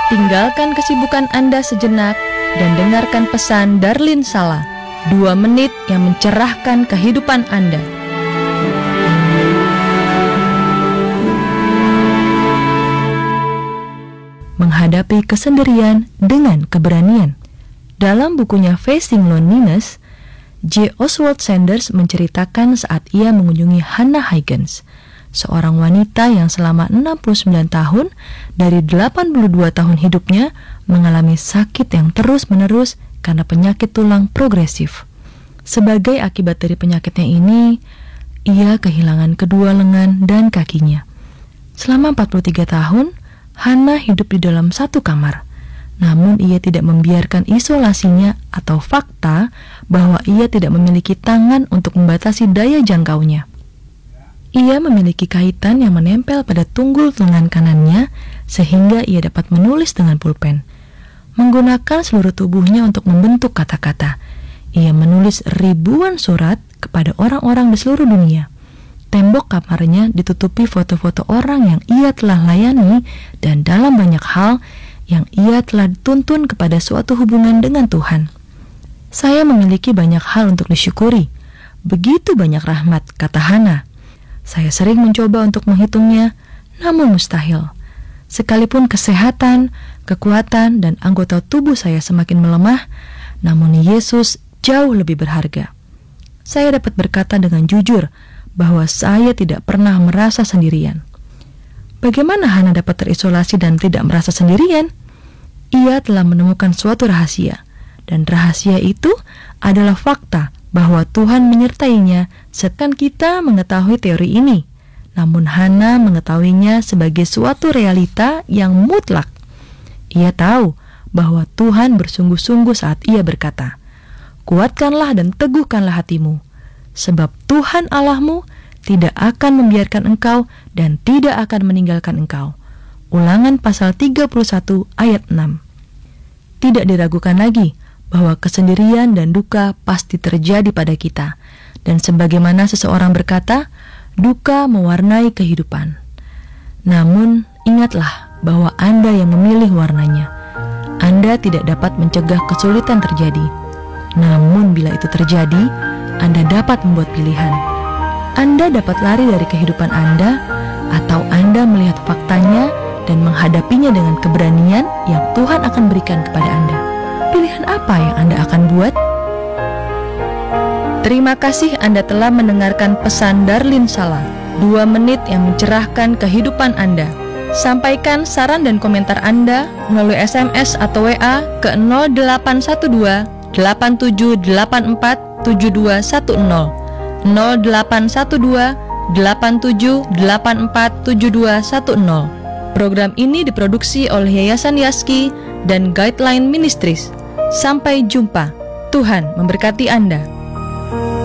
Tinggalkan kesibukan Anda sejenak dan dengarkan pesan Darlin Sala, 2 menit yang mencerahkan kehidupan Anda. Menghadapi kesendirian dengan keberanian. Dalam bukunya Facing Loneliness, J. Oswald Sanders menceritakan saat ia mengunjungi Hannah Huygens, seorang wanita yang selama 69 tahun dari 82 tahun hidupnya mengalami sakit yang terus-menerus karena penyakit tulang progresif. Sebagai akibat dari penyakitnya ini, ia kehilangan kedua lengan dan kakinya. Selama 43 tahun, Hannah hidup di dalam satu kamar. Namun ia tidak membiarkan isolasinya atau fakta bahwa ia tidak memiliki tangan untuk membatasi daya jangkaunya. Ia memiliki kaitan yang menempel pada tunggul lengan kanannya sehingga ia dapat menulis dengan pulpen. Menggunakan seluruh tubuhnya untuk membentuk kata-kata, ia menulis ribuan surat kepada orang-orang di seluruh dunia. Tembok kamarnya ditutupi foto-foto orang yang ia telah layani dan dalam banyak hal yang ia telah dituntun kepada suatu hubungan dengan Tuhan. Saya memiliki banyak hal untuk disyukuri. Begitu banyak rahmat, kata Hannah. Saya sering mencoba untuk menghitungnya, namun mustahil. Sekalipun kesehatan, kekuatan, dan anggota tubuh saya semakin melemah, namun Yesus jauh lebih berharga. Saya dapat berkata dengan jujur bahwa saya tidak pernah merasa sendirian. Bagaimana Hannah dapat terisolasi dan tidak merasa sendirian? Ia telah menemukan suatu rahasia, dan rahasia itu adalah fakta bahwa Tuhan menyertainya. Setan kita mengetahui teori ini, namun Hannah mengetahuinya sebagai suatu realita yang mutlak. Ia tahu bahwa Tuhan bersungguh-sungguh saat ia berkata, "Kuatkanlah dan teguhkanlah hatimu, sebab Tuhan Allahmu tidak akan membiarkan engkau dan tidak akan meninggalkan engkau." Ulangan pasal 31 ayat 6. Tidak diragukan lagi bahwa kesendirian dan duka pasti terjadi pada kita. Dan sebagaimana seseorang berkata, duka mewarnai kehidupan. Namun, ingatlah bahwa Anda yang memilih warnanya. Anda tidak dapat mencegah kesulitan terjadi. Namun, bila itu terjadi, Anda dapat membuat pilihan. Anda dapat lari dari kehidupan Anda, atau Anda melihat faktanya dan menghadapinya dengan keberanian yang Tuhan akan berikan kepada Anda. Pilihan apa yang Anda akan buat? Terima kasih Anda telah mendengarkan pesan Darlin Sala, 2 menit yang mencerahkan kehidupan Anda. Sampaikan saran dan komentar Anda melalui SMS atau WA ke 0812 8784 7210 0812 8784 7210. Program ini diproduksi oleh Yayasan Yaski dan Guideline Ministries. Sampai jumpa. Tuhan memberkati Anda.